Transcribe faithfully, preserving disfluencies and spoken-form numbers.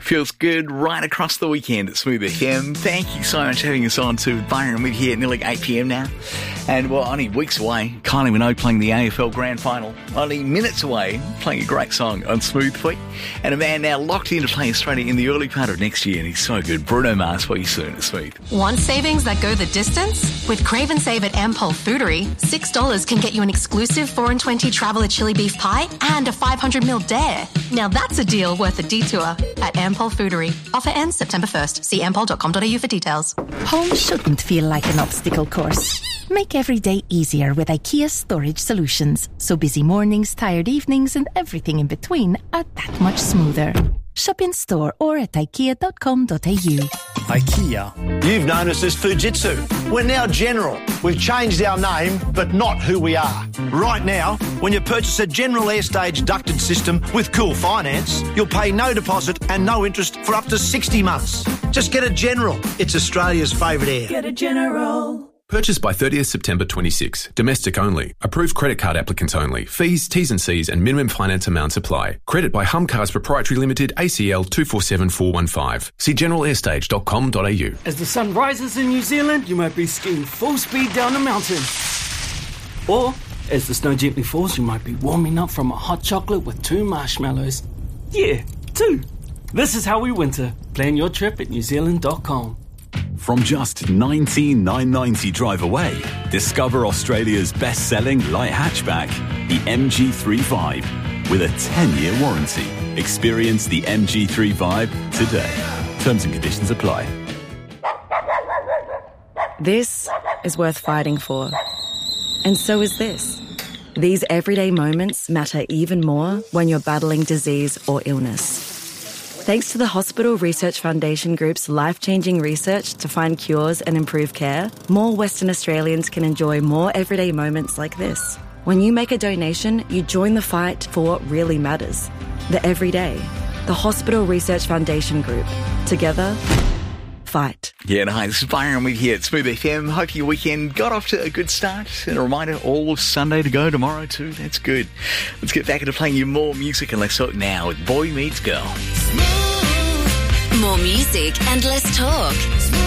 Feels good right across the weekend at Smooth F M. Thank you so much for having us on to Byron. We're here at nearly eight p.m. now. And, well, only weeks away, Kylie Minogue playing the A F L Grand Final. Only minutes away, playing a great song on Smooth Fleet. And a man now locked in to play Australia in the early part of next year, and he's so good. Bruno Mars for you soon at Smooth. Want savings that go the distance? With Crave and Save at Ampol Foodery, six dollars can get you an exclusive four and twenty Traveller chili beef pie and a five hundred mil dare. Now that's a deal worth a detour at Ampol Foodery. Offer ends September first. See ampol dot com dot a u for details. Home shouldn't feel like an obstacle course. Make every day easier with IKEA Storage Solutions, so busy mornings, tired evenings and everything in between are that much smoother. Shop in store or at ikea dot com dot a u. IKEA. You've known us as Fujitsu. We're now General. We've changed our name, but not who we are. Right now, when you purchase a General Airstage ducted system with Cool Finance, you'll pay no deposit and no interest for up to sixty months. Just get a General. It's Australia's favourite air. Get a General. Purchase by thirtieth September twenty-six. Domestic only. Approved credit card applicants only. Fees, T's and C's and minimum finance amounts apply. Credit by Hum Cars Proprietary Limited, A C L two four seven four one five. See general airstage dot com dot a u. As the sun rises in New Zealand, you might be skiing full speed down a mountain. Or, as the snow gently falls, you might be warming up from a hot chocolate with two marshmallows. Yeah, two. This is how we winter. Plan your trip at new zealand dot com. From just nineteen thousand nine hundred ninety drive away, discover Australia's best-selling light hatchback, the M G three Vibe, with a ten-year warranty. Experience the M G three Vibe today. Terms and conditions apply. This is worth fighting for. And so is this. These everyday moments matter even more when you're battling disease or illness. Thanks to the Hospital Research Foundation Group's life-changing research to find cures and improve care, more Western Australians can enjoy more everyday moments like this. When you make a donation, you join the fight for what really matters. The everyday. The Hospital Research Foundation Group. Together, fight. Yeah, and hi, this is Byron. We're here at Smooth F M. Hope your weekend got off to a good start. And a reminder, all of Sunday to go tomorrow too. That's good. Let's get back into playing you more music, and let's talk now with Boy Meets Girl. More music and less talk.